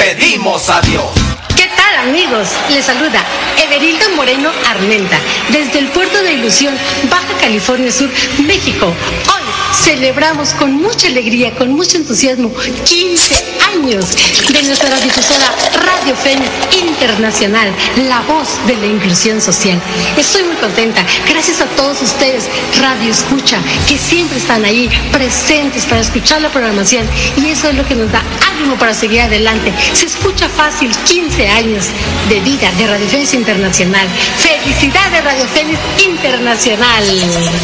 pedimos a Dios. ¿Qué tal, amigos? Les saluda Everilda Moreno Armenta, desde el Puerto de Ilusión, Baja California Sur, México. Hoy celebramos con mucha alegría, con mucho entusiasmo, 15 años de nuestra radiodifusora Radio Fénix Internacional, la voz de la inclusión social. Estoy muy contenta, gracias a todos ustedes, Radio Escucha, que siempre están ahí presentes para escuchar la programación, y eso es lo que nos da ánimo para seguir adelante. Se escucha fácil, 15 años de vida de Radio Fénix Internacional. ¡Felicidades, Radio Fénix Internacional!